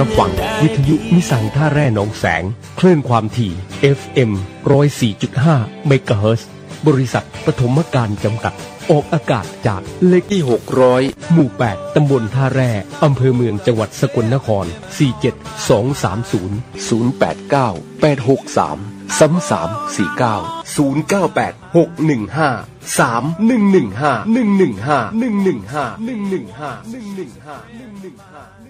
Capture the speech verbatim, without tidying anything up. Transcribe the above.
รับฟังวิทยุนิสังท่าแร่หนองแสงคลื่นความถี่ เอฟ เอ็ม หนึ่งศูนย์สี่จุดห้า เมกะเฮิรตซ์บริษัทปฐมการจำกัดออกอากาศจากเลขที่หกร้อยหมู่แปดตำบลท่าแร่อำเภอเมืองจังหวัดสกลนครสี่ เจ็ด สอง สาม ศูนย์ ศูนย์ แปด เก้า แปด หก สาม สาม สาม สี่ เก้า ศูนย์ เก้า แปด หก หนึ่ง ห้า สาม หนึ่ง หนึ่ง ห้า หนึ่ง หนึ่ง ห้า หนึ่ง หนึ่ง ห้า หนึ่ง หนึ่ง ห้า หนึ่ง หนึ่ง ห้า หนึ่ง หนึ่ง ห้า